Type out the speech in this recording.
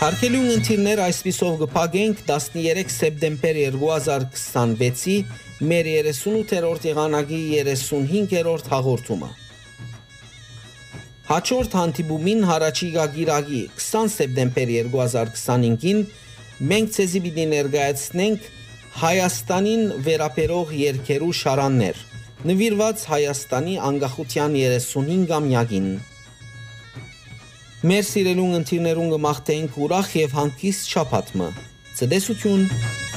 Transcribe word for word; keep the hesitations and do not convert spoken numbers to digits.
Հարգելի ունկնդիրներ, այսպիսով կփակենք տասներեք սեպտեմբեր երկու հազար քսանվեցի մեր երեսունութերորդ եղանակի երեսունհինգերորդ հաղորդումը։ Հաջորդ հանդիպումին հարաճիգա գիրագի քսան սեպտեմբեր երկու հազար քսանհինգին մենք ցեզի պիտի ներկայացնենք Հայաստանին վերաբերող երգերու շարաններ, նվիրված Հայաստանի անկախության երեսունհինգամյակին։ Մեր սիրելի ունկնդիրներուն կմաղթենք ուրախ եւ հանգիստ շաբաթ մը։ Ցտեսություն։